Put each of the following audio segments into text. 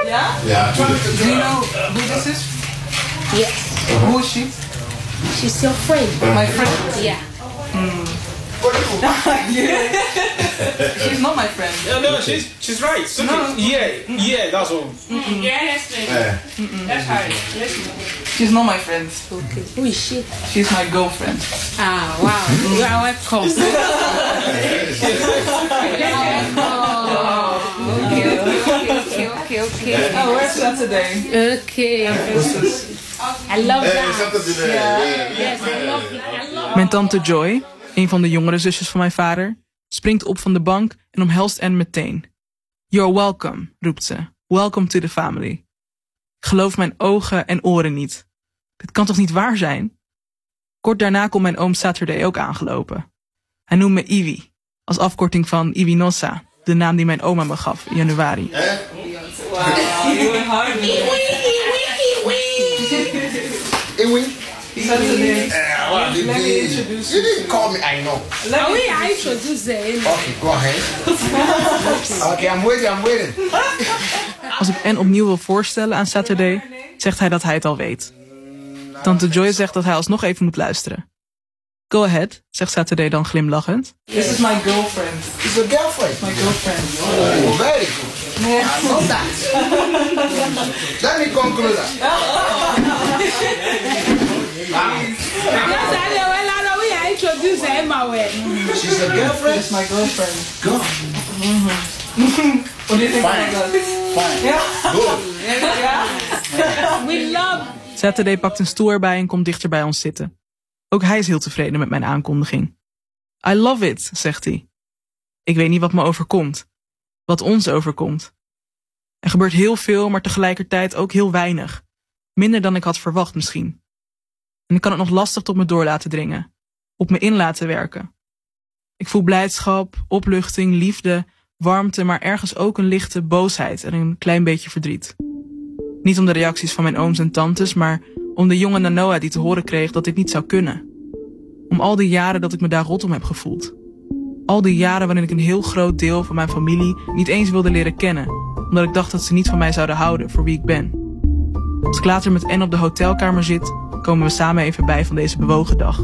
Ja? Ja, tuurlijk. Do you know who this is? Yes. Who is she? She's your friend. My friend? Yeah. She's not my friend. No, she's right. No. Yeah, that's all. Yeah, that's right. That's her. She's not my friend. Okay. Who is she? She's my girlfriend. Ah, wow. You are welcome. Okay. Oh, where's Saturday? Okay. I love that. Yes, Yes, I love it. Mijn tante Joy, een van de jongere zusjes van mijn vader, springt op van de bank en omhelst Anne meteen. You're welcome, roept ze. Welcome to the family. Ik geloof mijn ogen en oren niet. Dit kan toch niet waar zijn? Kort daarna komt mijn oom Saturday ook aangelopen. Hij noemt me Iwi, als afkorting van Iwinosa, de naam die mijn oma me gaf in januari. Wow, you hard. Iwi? Saturday. You didn't call me, I know. I introduce her. Okay, go ahead. Okay, I'm waiting. Als ik Anne opnieuw wil voorstellen aan Saturday, zegt hij dat hij het al weet. Tante Joy zegt dat hij alsnog even moet luisteren. Go ahead, zegt Saturday dan glimlachend. This is my girlfriend. It's your girlfriend. My girlfriend. Oh, very good. Yeah. I love that. Let me come closer. I introduce her. She's your girlfriend? That's my girlfriend. Good. What do you think Fine. about that? Fine. Yeah. Good. Yeah. We love. Saturday pakt een stoel erbij en komt dichter bij ons zitten. Ook hij is heel tevreden met mijn aankondiging. I love it, zegt hij. Ik weet niet wat me overkomt. Wat ons overkomt. Er gebeurt heel veel, maar tegelijkertijd ook heel weinig. Minder dan ik had verwacht misschien. En ik kan het nog lastig tot me door laten dringen. Op me in laten werken. Ik voel blijdschap, opluchting, liefde, warmte, maar ergens ook een lichte boosheid en een klein beetje verdriet. Niet om de reacties van mijn ooms en tantes, maar om de jonge Nanoa die te horen kreeg dat dit niet zou kunnen. Om al die jaren dat ik me daar rot om heb gevoeld. Al die jaren waarin ik een heel groot deel van mijn familie niet eens wilde leren kennen, omdat ik dacht dat ze niet van mij zouden houden voor wie ik ben. Als ik later met Anne op de hotelkamer zit, komen we samen even bij van deze bewogen dag.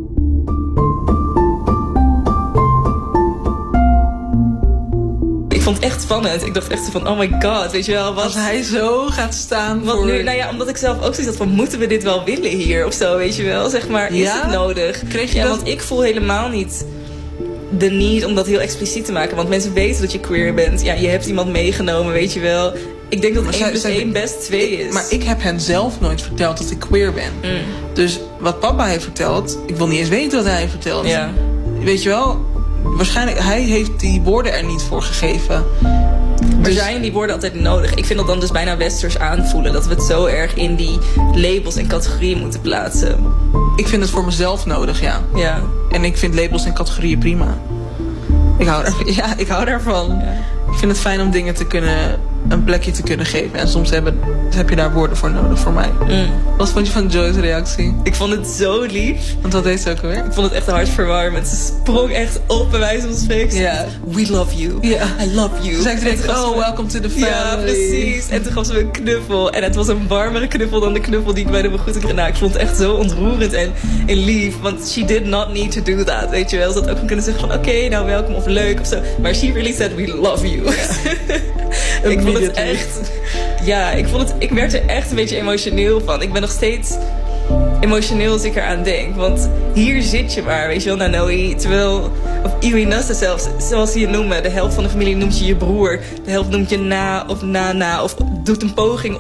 Ik vond het echt spannend. Ik dacht echt van, oh my god, weet je wel. Als hij zo gaat staan Want voor... nu, nou ja, omdat ik zelf ook zoiets had van, moeten we dit wel willen hier of zo, weet je wel. Zeg maar, is Ja? het nodig? Kreeg je ja, dat? want ik voel helemaal niet de need om dat heel expliciet te maken. Want mensen weten dat je queer bent. Ja, je hebt iemand meegenomen, weet je wel. Ik denk dat 1 plus 1 best 2 is. Maar ik heb hen zelf nooit verteld dat ik queer ben. Dus wat papa heeft verteld, ik wil niet eens weten wat hij heeft verteld. Ja. Weet je wel, waarschijnlijk, hij heeft die woorden er niet voor gegeven. Er zijn die woorden altijd nodig. Ik vind dat dan dus bijna westers aanvoelen. Dat we het zo erg in die labels en categorieën moeten plaatsen. Ik vind het voor mezelf nodig, ja. Ja. En ik vind labels en categorieën prima. Ik hou daarvan. Ja. Ik vind het fijn om dingen een plekje te kunnen geven. En soms heb je daar woorden voor nodig voor mij. Wat vond je van Joy's reactie? Ik vond het zo lief. Want wat deed ze ook alweer? Ik vond het echt hartverwarmend. Ze sprong echt op bij wijze van spreken. Ja. We love you. Ja. I love you. Toen zei ik direct, En toen gaf ze me- welcome to the family. Ja, precies. En toen gaf ze me een knuffel. En het was een warmere knuffel dan de knuffel die ik bij de begroeting kreeg. Nou, ik vond het echt zo ontroerend en lief. Want she did not need to do that. Weet je wel. Ze had ook kunnen zeggen van oké, nou welkom of leuk of zo. Maar she really said we love you. Ja. Ik vond het echt... Ja, ik werd er echt een beetje emotioneel van. Ik ben nog steeds emotioneel als ik eraan denk. Want hier zit je maar, weet je wel, Nanoe. Terwijl, of Iwinosa zelfs, zoals ze je noemen. De helft van de familie noemt je je broer. De helft noemt je na of nana. Of doet een poging